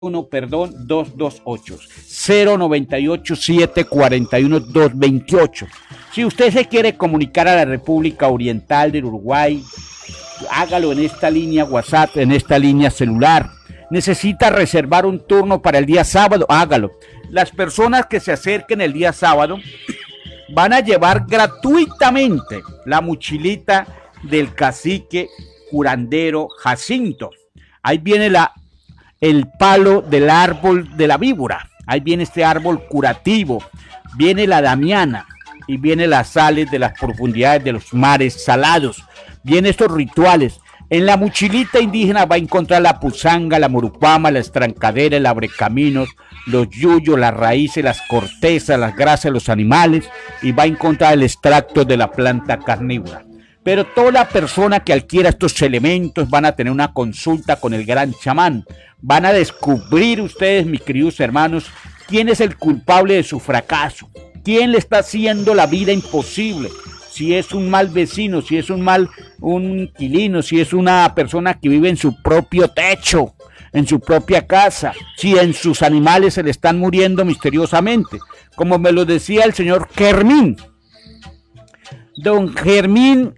228 098 741 228. Si usted se quiere comunicar a la República Oriental del Uruguay, hágalo en esta línea WhatsApp, en esta línea celular. Necesita reservar un turno para el día sábado, hágalo. Las personas que se acerquen el día sábado van a llevar gratuitamente la mochilita del cacique curandero Jacinto. Ahí viene el palo del árbol de la víbora. Ahí viene este árbol curativo. Viene la damiana y viene las sales de las profundidades de los mares salados. Vienen estos rituales. En la mochilita indígena va a encontrar la pusanga, la morupama, la estrancadera, el abrecaminos, los yuyos, las raíces, las cortezas, las grasas de los animales, y va a encontrar el extracto de la planta carnívora. Pero toda la persona que adquiera estos elementos van a tener una consulta con el gran chamán. Van a descubrir ustedes, mis queridos hermanos, quién es el culpable de su fracaso, quién le está haciendo la vida imposible. Si es un mal vecino, si es un inquilino, si es una persona que vive en su propio techo, en su propia casa, si en sus animales se le están muriendo misteriosamente, como me lo decía el señor Germín. Don Germín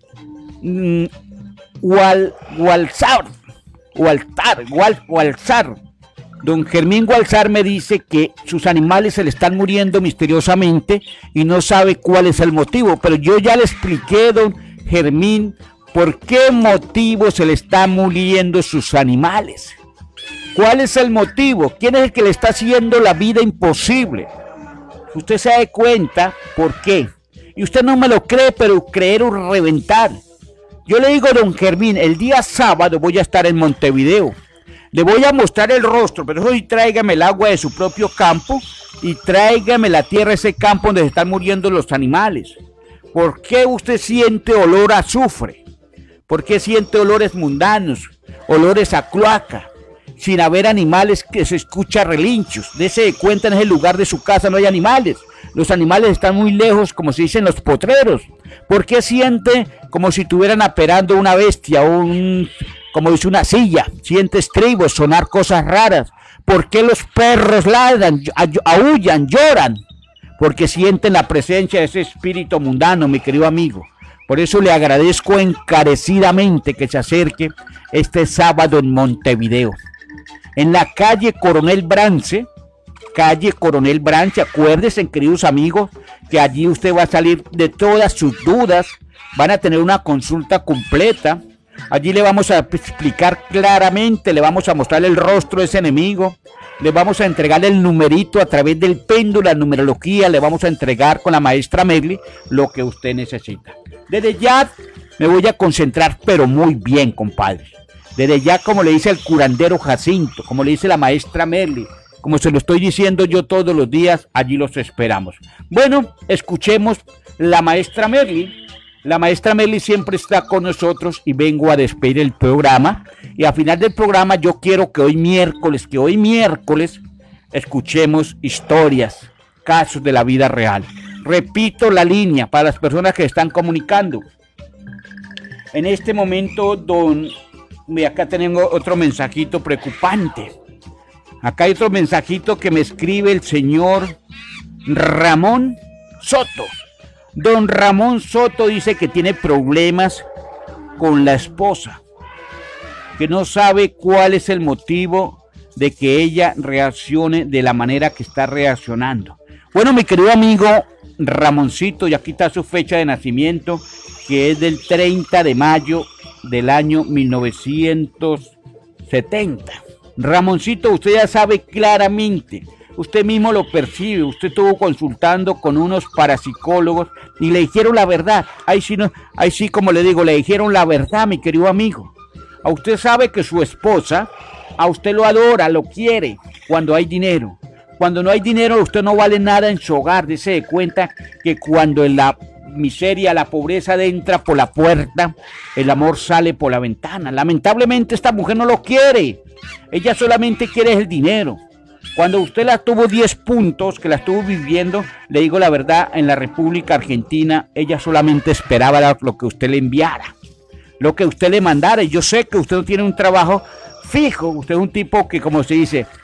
Walzar. Don Germín Walzar me dice que sus animales se le están muriendo misteriosamente y no sabe cuál es el motivo, pero yo ya le expliqué, don Germín, por qué motivo se le están muriendo sus animales. ¿Cuál es el motivo? ¿Quién es el que le está haciendo la vida imposible? Usted se da cuenta por qué. Y usted no me lo cree, pero creer o reventar. Yo le digo, don Germín, el día sábado voy a estar en Montevideo. Le voy a mostrar el rostro, pero hoy tráigame el agua de su propio campo y tráigame la tierra de ese campo donde se están muriendo los animales. ¿Por qué usted siente olor a azufre? ¿Por qué siente olores mundanos, olores a cloaca? Sin haber animales, que se escucha relinchos. Dese cuenta, en ese lugar de su casa no hay animales. Los animales están muy lejos, como se dicen los potreros. ¿Por qué siente como si estuvieran aperando una bestia o como dice una silla? Siente estribos, sonar cosas raras. ¿Por qué los perros ladran, aullan, lloran? Porque sienten la presencia de ese espíritu mundano, mi querido amigo. Por eso le agradezco encarecidamente que se acerque este sábado en Montevideo. En la calle Coronel Brance, acuérdense, queridos amigos, que allí usted va a salir de todas sus dudas, van a tener una consulta completa. Allí le vamos a explicar claramente, le vamos a mostrar el rostro de ese enemigo, le vamos a entregar el numerito a través del péndulo, la numerología, le vamos a entregar con la maestra Merly lo que usted necesita. Desde ya me voy a concentrar, pero muy bien, compadre. Desde ya, como le dice el curandero Jacinto, como le dice la maestra Merly, como se lo estoy diciendo yo todos los días, allí los esperamos. Bueno, escuchemos la maestra Merly. La maestra Merly siempre está con nosotros y vengo a despedir el programa. Y al final del programa yo quiero que hoy miércoles, escuchemos historias, casos de la vida real. Repito la línea para las personas que están comunicando. En este momento, acá tengo otro mensajito preocupante. Acá hay otro mensajito que me escribe el señor Ramón Soto. Don Ramón Soto dice que tiene problemas con la esposa, que no sabe cuál es el motivo de que ella reaccione de la manera que está reaccionando. Bueno, mi querido amigo Ramoncito, y aquí está su fecha de nacimiento, que es del 30 de mayo del año 1970. Ramoncito, usted ya sabe claramente, usted mismo lo percibe, usted estuvo consultando con unos parapsicólogos y le dijeron la verdad. Ahí sí, como le digo, le dijeron la verdad, mi querido amigo. A usted sabe que su esposa, a usted lo adora, lo quiere cuando hay dinero. Cuando no hay dinero, usted no vale nada en su hogar. Dese cuenta que cuando en la miseria, la pobreza entra por la puerta, el amor sale por la ventana. Lamentablemente esta mujer no lo quiere. Ella solamente quiere el dinero. Cuando usted la tuvo 10 puntos, que la estuvo viviendo, le digo la verdad, en la República Argentina, ella solamente esperaba lo que usted le enviara, lo que usted le mandara. Y yo sé que usted no tiene un trabajo fijo, usted es un tipo que, como se dice,